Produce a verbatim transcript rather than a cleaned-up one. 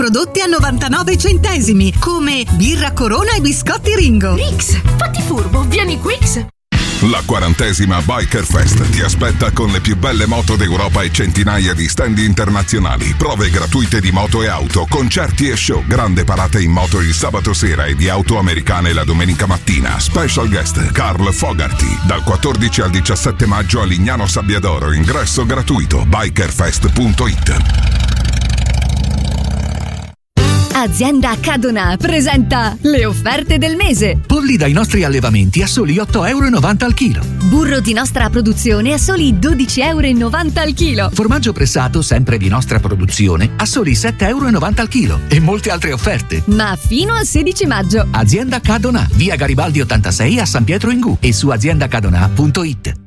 prodotti a novantanove centesimi, come birra Corona e biscotti Ringo. Rix, fatti furbo, vieni Quix. La quarantesima Biker Fest ti aspetta con le più belle moto d'Europa e centinaia di stand internazionali, prove gratuite di moto e auto, concerti e show, grande parata in moto il sabato sera e di auto americane la domenica mattina. Special guest Carl Fogarty. Dal quattordici al diciassette maggio a Lignano Sabbiadoro, ingresso gratuito. bikerfest punto it. Azienda Cadonà presenta le offerte del mese. Polli dai nostri allevamenti a soli otto e novanta euro al chilo. Burro di nostra produzione a soli dodici e novanta euro al chilo. Formaggio pressato, sempre di nostra produzione, a soli sette e novanta euro al chilo. E molte altre offerte. Ma fino al sedici maggio. Azienda Cadonà, via Garibaldi ottantasei a San Pietro in Gu e su azienda cadonà punto it.